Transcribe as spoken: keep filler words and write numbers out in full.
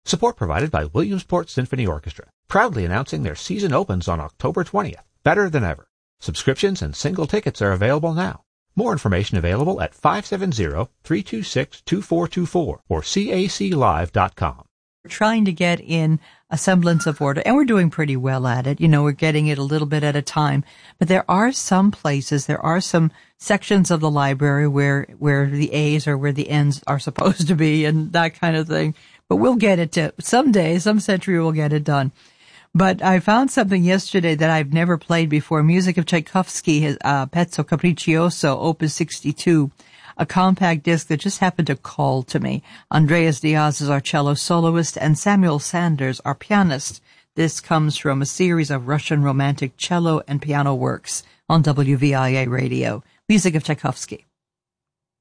Support provided by Williamsport Symphony Orchestra, proudly announcing their season opens on October twentieth, better than ever. Subscriptions and single tickets are available now. More information available at five seven zero, three two six, two four two four or C A C live dot com. We're trying to get in a semblance of order, and we're doing pretty well at it. You know, we're getting it a little bit at a time. But there are some places, there are some sections of the library where where the A's or where the N's are supposed to be and that kind of thing. But we'll get it to someday, some century we'll get it done. But I found something yesterday that I've never played before. Music of Tchaikovsky, his, uh, Pezzo Capriccioso, Opus sixty-two, a compact disc that just happened to call to me. Andreas Diaz is our cello soloist and Samuel Sanders, our pianist. This comes from a series of Russian romantic cello and piano works on W V I A radio. Music of Tchaikovsky.